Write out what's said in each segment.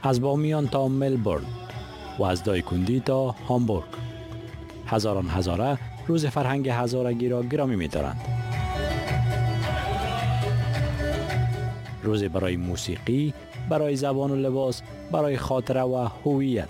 از بامیان تا ملبورن و از دایکندی تا هامبورگ هزاران هزاره روز فرهنگ هزارگی را گرامی می‌دارند. روز برای موسیقی، برای زبان و لباس، برای خاطره و هویت.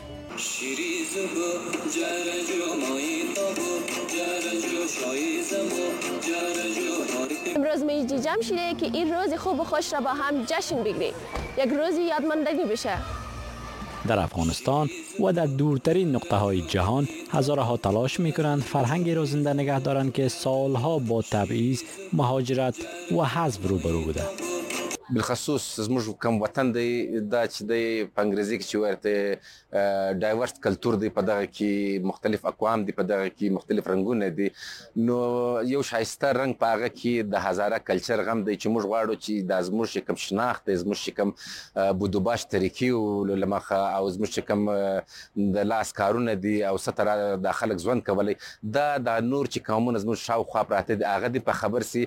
امروز میجی جمع شده که این روز خوب و خوش را با هم جشن بگیریم، یک روز یادماندنی بشه. در افغانستان و در دورترین نقطه های جهان هزارها تلاش میکنند فرهنگی را زنده نگه دارند که سالها با تبعیض، مهاجرت و حذف روبرو بوده. بالخصوص زموږ کوم وطن دی دا چې دی په انګریزي کې چې ورته ډایورس کلچر دی، په دغه کې مختلف اقوام دی، په دغه کې مختلف رنگونه دي، نو یو شایسته رنگ په هغه کې د هزاره کلچر غم دی چې موږ غواړو چې د زموږ کوم شناخت دی، زموږ کوم بودوباش طریقې او لمخه او زموږ کوم د لاس کارونه دي او ستر د خلک ژوند کولی، دا د نور چې قومونه زموږ شاوخوا پراته دي هغه دی په خبر سي.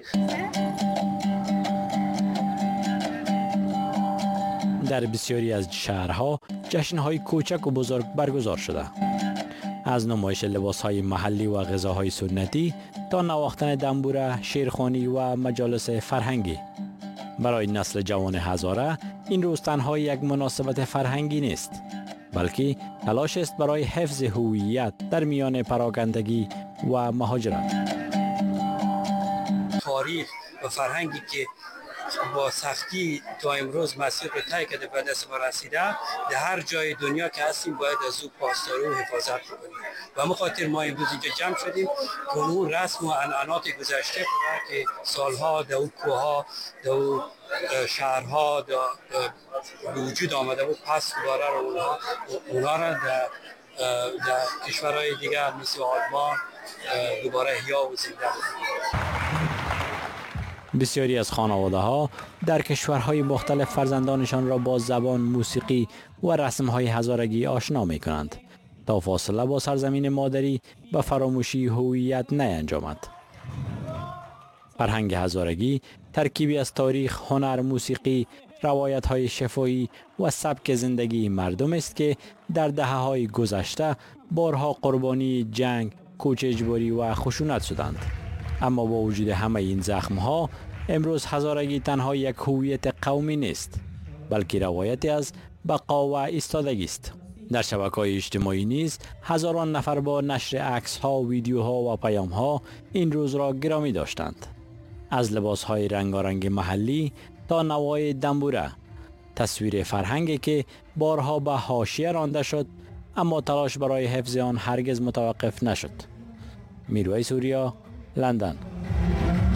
در بسیاری از شهرها جشن‌های کوچک و بزرگ برگزار شده. از نمایش لباس‌های محلی و غذاهای سنتی تا نواختن دنبوره، شیرخوانی و مجالس فرهنگی. برای نسل جوان هزاره این روز تنها یک مناسبت فرهنگی نیست، بلکه تلاش است برای حفظ هویت در میان پراکندگی و مهاجرت. تاریخ و فرهنگی که با سختی تا امروز مسیر رو طی کرده به دست ما رسیده، در هر جای دنیا که هستیم باید از او پاسداری و حفاظت کنیم و به خاطر ما امروز اینجا جمع شدیم که اون رسم و عنعنات گذشته که سالها در اون کوها، در اون شهرها به وجود آمده بود پس دوباره رو اونها را در کشورهای دیگر مثل آلمان دوباره احیا و زنده بود. بسیاری از خانواده ها در کشورهای مختلف فرزندانشان را با زبان، موسیقی و رسمهای هزارگی آشنا می کنند تا فاصله با سرزمین مادری و فراموشی هویت نینجامد. فرهنگ هزارگی ترکیبی از تاریخ، هنر، موسیقی، روایت های شفاهی و سبک زندگی مردم است که در دهه‌های گذشته بارها قربانی جنگ، کوچ اجباری و خشونت شدند. اما با وجود همه این زخم‌ها، امروز هزارگی تنها یک هویت قومی نیست، بلکه روایتی از بقا و ایستادگی است. در شبکه‌های اجتماعی نیز هزاران نفر با نشر عکس‌ها، ویدیوها و پیام‌ها این روز را گرامی داشتند. از لباس‌های رنگارنگ محلی تا نوای دنبوره، تصویر فرهنگی که بارها به حاشیه رانده شد، اما تلاش برای حفظ آن هرگز متوقف نشد. میرویس اوریا، لندن.